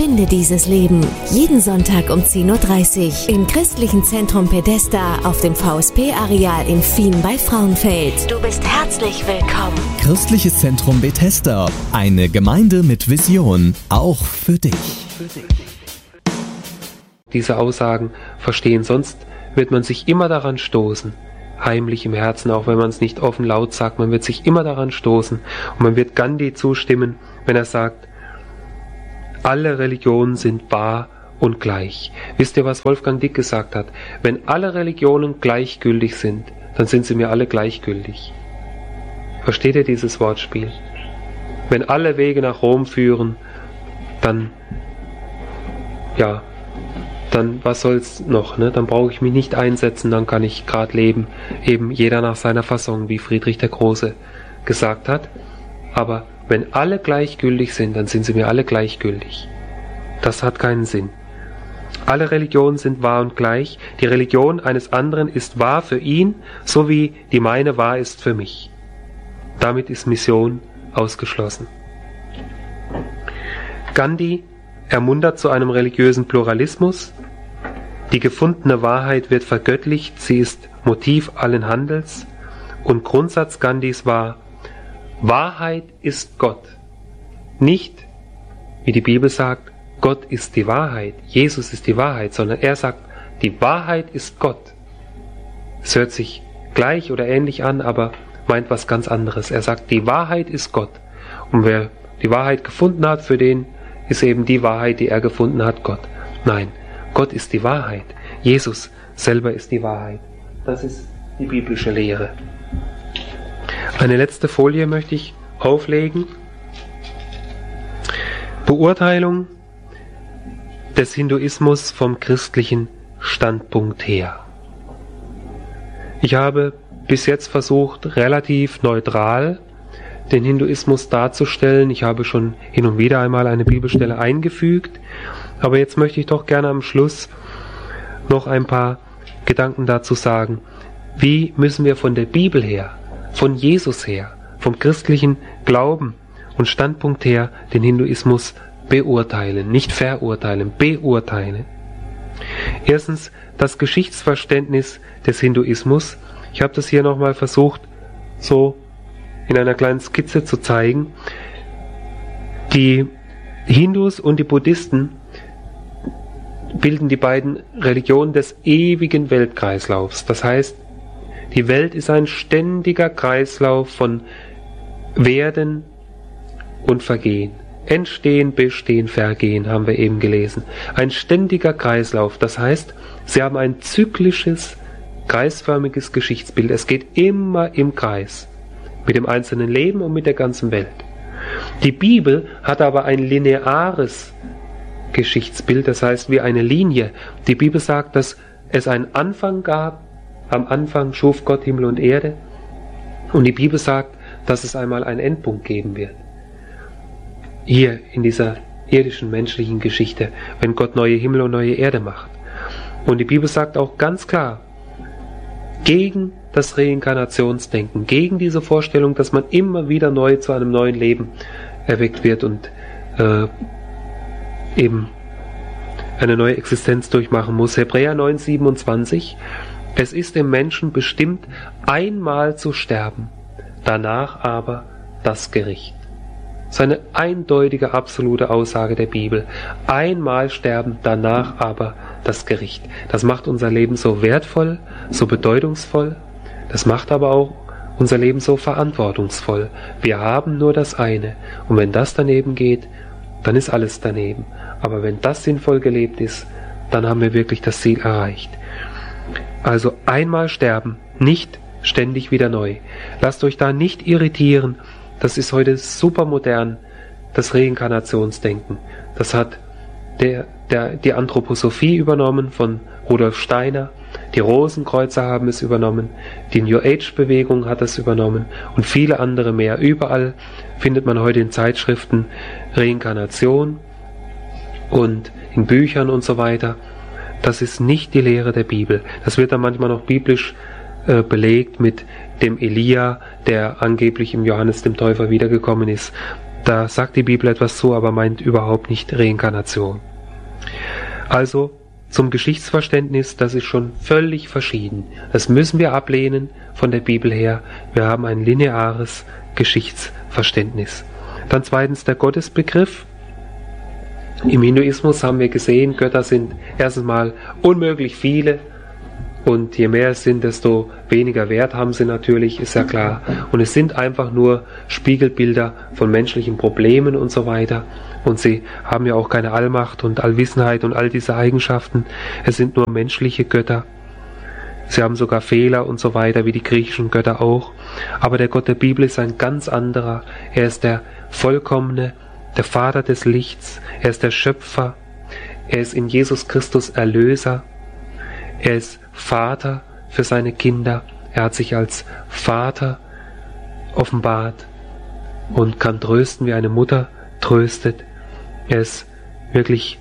Finde dieses Leben. Jeden Sonntag um 10.30 Uhr im Christlichen Zentrum Bethesda auf dem VSP-Areal in Fien bei Frauenfeld. Du bist herzlich willkommen. Christliches Zentrum Bethesda. Eine Gemeinde mit Vision. Auch für dich. Diese Aussagen verstehen, sonst wird man sich immer daran stoßen. Heimlich im Herzen, auch wenn man es nicht offen laut sagt, man wird sich immer daran stoßen und man wird Gandhi zustimmen, wenn er sagt, alle Religionen sind wahr und gleich. Wisst ihr, was Wolfgang Dick gesagt hat? Wenn alle Religionen gleichgültig sind, dann sind sie mir alle gleichgültig. Versteht ihr dieses Wortspiel? Wenn alle Wege nach Rom führen, dann was soll's noch, ne? Dann brauche ich mich nicht einsetzen, dann kann ich gerade leben, eben jeder nach seiner Fassung, wie Friedrich der Große gesagt hat. Aber wenn alle gleichgültig sind, dann sind sie mir alle gleichgültig. Das hat keinen Sinn. Alle Religionen sind wahr und gleich. Die Religion eines anderen ist wahr für ihn, so wie die meine wahr ist für mich. Damit ist Mission ausgeschlossen. Gandhi ermuntert zu einem religiösen Pluralismus. Die gefundene Wahrheit wird vergöttlicht, sie ist Motiv allen Handels. Und Grundsatz Gandhis war, Wahrheit ist Gott. Nicht, wie die Bibel sagt, Gott ist die Wahrheit, Jesus ist die Wahrheit, sondern er sagt, die Wahrheit ist Gott. Es hört sich gleich oder ähnlich an, aber meint was ganz anderes. Er sagt, die Wahrheit ist Gott. Und wer die Wahrheit gefunden hat, für den ist eben die Wahrheit, die er gefunden hat, Gott. Nein, Gott ist die Wahrheit. Jesus selber ist die Wahrheit. Das ist die biblische Lehre. Eine letzte Folie möchte ich auflegen. Beurteilung des Hinduismus vom christlichen Standpunkt her. Ich habe bis jetzt versucht, relativ neutral den Hinduismus darzustellen. Ich habe schon hin und wieder einmal eine Bibelstelle eingefügt, aber jetzt möchte ich doch gerne am Schluss noch ein paar Gedanken dazu sagen. Wie müssen wir von der Bibel her, von Jesus her, vom christlichen Glauben und Standpunkt her den Hinduismus beurteilen, nicht verurteilen, beurteilen. Erstens das Geschichtsverständnis des Hinduismus. Ich habe das hier nochmal versucht, so in einer kleinen Skizze zu zeigen. Die Hindus und die Buddhisten bilden die beiden Religionen des ewigen Weltkreislaufs. Das heißt, die Welt ist ein ständiger Kreislauf von Werden und Vergehen. Entstehen, Bestehen, Vergehen, haben wir eben gelesen. Ein ständiger Kreislauf. Das heißt, sie haben ein zyklisches, kreisförmiges Geschichtsbild. Es geht immer im Kreis. Mit dem einzelnen Leben und mit der ganzen Welt. Die Bibel hat aber ein lineares Geschichtsbild, das heißt wie eine Linie. Die Bibel sagt, dass es einen Anfang gab. Am Anfang schuf Gott Himmel und Erde. Und die Bibel sagt, dass es einmal einen Endpunkt geben wird. Hier in dieser irdischen menschlichen Geschichte, wenn Gott neue Himmel und neue Erde macht. Und die Bibel sagt auch ganz klar, gegen das Reinkarnationsdenken, gegen diese Vorstellung, dass man immer wieder neu zu einem neuen Leben erweckt wird und eben eine neue Existenz durchmachen muss. Hebräer 9,27: Es ist dem Menschen bestimmt, einmal zu sterben, danach aber das Gericht. Das ist eine eindeutige, absolute Aussage der Bibel. Einmal sterben, danach aber das Gericht. Das macht unser Leben so wertvoll, so bedeutungsvoll. Das macht aber auch unser Leben so verantwortungsvoll. Wir haben nur das eine. Und wenn das daneben geht, dann ist alles daneben. Aber wenn das sinnvoll gelebt ist, dann haben wir wirklich das Ziel erreicht. Also einmal sterben, nicht ständig wieder neu. Lasst euch da nicht irritieren. Das ist heute super modern, das Reinkarnationsdenken. Das hat die Anthroposophie übernommen von Rudolf Steiner. Die Rosenkreuzer haben es übernommen. Die New Age Bewegung hat es übernommen und viele andere mehr. Überall findet man heute in Zeitschriften Reinkarnation und in Büchern und so weiter. Das ist nicht die Lehre der Bibel. Das wird dann manchmal noch biblisch belegt mit dem Elia, der angeblich im Johannes dem Täufer wiedergekommen ist. Da sagt die Bibel etwas zu, aber meint überhaupt nicht Reinkarnation. Also zum Geschichtsverständnis, das ist schon völlig verschieden. Das müssen wir ablehnen von der Bibel her. Wir haben ein lineares Geschichtsverständnis. Dann zweitens der Gottesbegriff. Im Hinduismus haben wir gesehen, Götter sind erstens mal unmöglich viele. Und je mehr es sind, desto weniger Wert haben sie natürlich, ist ja klar. Und es sind einfach nur Spiegelbilder von menschlichen Problemen und so weiter. Und sie haben ja auch keine Allmacht und Allwissenheit und all diese Eigenschaften. Es sind nur menschliche Götter. Sie haben sogar Fehler und so weiter, wie die griechischen Götter auch. Aber der Gott der Bibel ist ein ganz anderer. Er ist der Vollkommene, der Vater des Lichts. Er ist der Schöpfer. Er ist in Jesus Christus Erlöser. Er ist Vater für seine Kinder. Er hat sich als Vater offenbart und kann trösten, wie eine Mutter tröstet. Er ist wirklich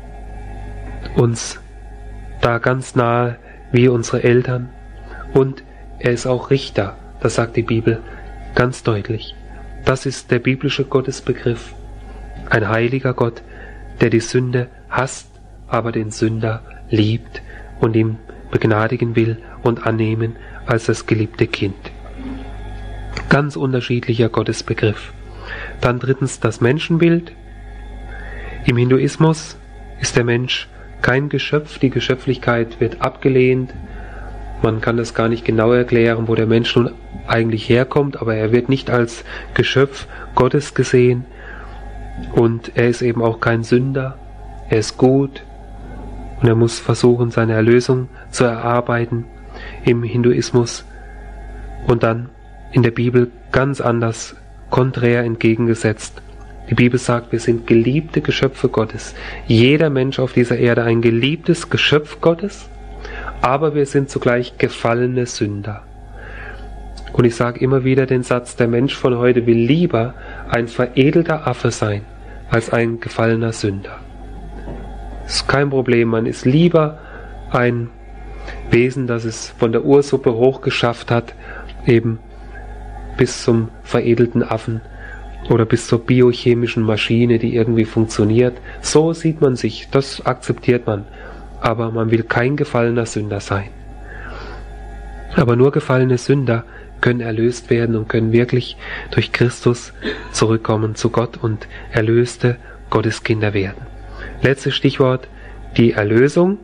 uns da ganz nahe wie unsere Eltern. Und er ist auch Richter, das sagt die Bibel ganz deutlich. Das ist der biblische Gottesbegriff. Ein heiliger Gott, der die Sünde hasst, aber den Sünder liebt und ihm begnadigen will und annehmen als das geliebte Kind. Ganz unterschiedlicher Gottesbegriff. Dann drittens das Menschenbild. Im Hinduismus ist der Mensch kein Geschöpf, die Geschöpflichkeit wird abgelehnt. Man kann das gar nicht genau erklären, wo der Mensch nun eigentlich herkommt, aber er wird nicht als Geschöpf Gottes gesehen und er ist eben auch kein Sünder, er ist gut und er muss versuchen, seine Erlösung zu erarbeiten im Hinduismus und dann in der Bibel ganz anders, konträr entgegengesetzt. Die Bibel sagt, wir sind geliebte Geschöpfe Gottes. Jeder Mensch auf dieser Erde ein geliebtes Geschöpf Gottes, aber wir sind zugleich gefallene Sünder. Und ich sage immer wieder den Satz, der Mensch von heute will lieber ein veredelter Affe sein, als ein gefallener Sünder. Das ist kein Problem, man ist lieber ein Wesen, das es von der Ursuppe hochgeschafft hat, eben bis zum veredelten Affen oder bis zur biochemischen Maschine, die irgendwie funktioniert. So sieht man sich, das akzeptiert man. Aber man will kein gefallener Sünder sein. Aber nur gefallene Sünder können erlöst werden und können wirklich durch Christus zurückkommen zu Gott und erlöste Gotteskinder werden. Letztes Stichwort, die Erlösung.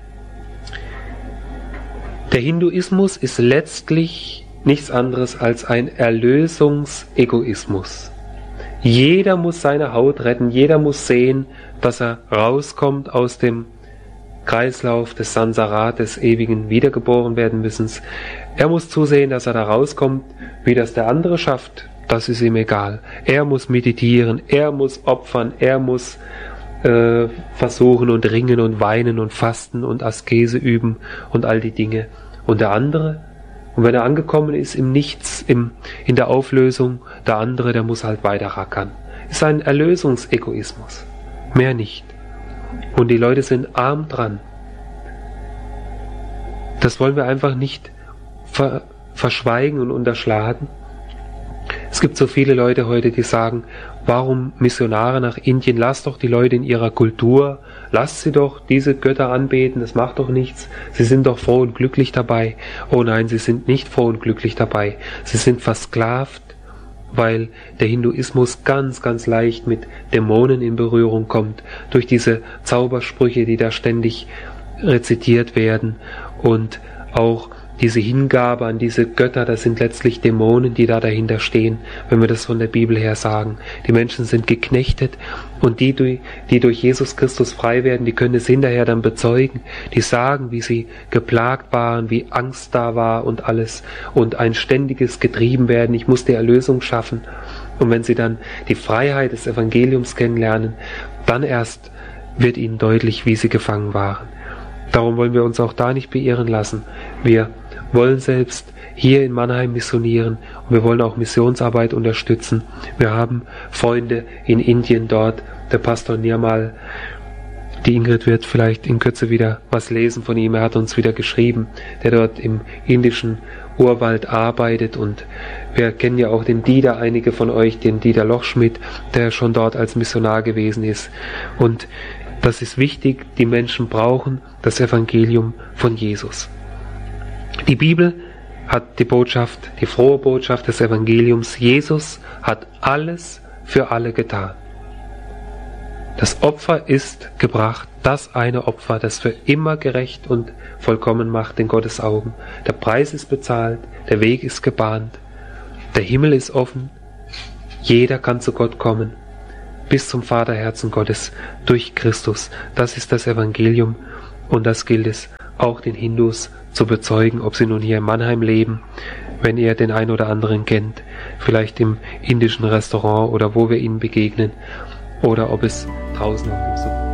Der Hinduismus ist letztlich nichts anderes als ein Erlösungsegoismus. Jeder muss seine Haut retten, jeder muss sehen, dass er rauskommt aus dem Kreislauf des Sansara, des ewigen Wiedergeborenwerdenmüssens. Er muss zusehen, dass er da rauskommt. Wie das der andere schafft, das ist ihm egal. Er muss meditieren, er muss opfern, er muss versuchen und ringen und weinen und fasten und Askese üben und all die Dinge. Und der andere, und wenn er angekommen ist im Nichts, in der Auflösung, der andere, der muss halt weiter rackern. Ist ein Erlösungsegoismus. Mehr nicht. Und die Leute sind arm dran. Das wollen wir einfach nicht verschweigen und unterschlagen. Es gibt so viele Leute heute, die sagen, warum Missionare nach Indien? Lasst doch die Leute in ihrer Kultur, lasst sie doch diese Götter anbeten, das macht doch nichts. Sie sind doch froh und glücklich dabei. Oh nein, sie sind nicht froh und glücklich dabei. Sie sind versklavt, weil der Hinduismus ganz, ganz leicht mit Dämonen in Berührung kommt, durch diese Zaubersprüche, die da ständig rezitiert werden und auch diese Hingabe an diese Götter, das sind letztlich Dämonen, die da dahinter stehen, wenn wir das von der Bibel her sagen. Die Menschen sind geknechtet und die durch Jesus Christus frei werden, die können es hinterher dann bezeugen. Die sagen, wie sie geplagt waren, wie Angst da war und alles und ein ständiges Getriebenwerden. Ich muss die Erlösung schaffen. Und wenn sie dann die Freiheit des Evangeliums kennenlernen, dann erst wird ihnen deutlich, wie sie gefangen waren. Darum wollen wir uns auch da nicht beirren lassen. Wir wollen selbst hier in Mannheim missionieren und wir wollen auch Missionsarbeit unterstützen. Wir haben Freunde in Indien dort, der Pastor Nirmal. Die Ingrid wird vielleicht in Kürze wieder was lesen von ihm. Er hat uns wieder geschrieben, der dort im indischen Urwald arbeitet, und wir kennen ja auch den Dieter, einige von euch, den Dieter Lochschmidt, der schon dort als Missionar gewesen ist. Und das ist wichtig, die Menschen brauchen das Evangelium von Jesus. Die Bibel hat die Botschaft, die frohe Botschaft des Evangeliums. Jesus hat alles für alle getan. Das Opfer ist gebracht, das eine Opfer, das für immer gerecht und vollkommen macht in Gottes Augen. Der Preis ist bezahlt, der Weg ist gebahnt, der Himmel ist offen, jeder kann zu Gott kommen, bis zum Vaterherzen Gottes durch Christus. Das ist das Evangelium, und das gilt es auch den Hindus zu bezeugen, ob sie nun hier in Mannheim leben, wenn ihr den einen oder anderen kennt, vielleicht im indischen Restaurant oder wo wir ihnen begegnen, oder ob es draußen auf dem Sumpf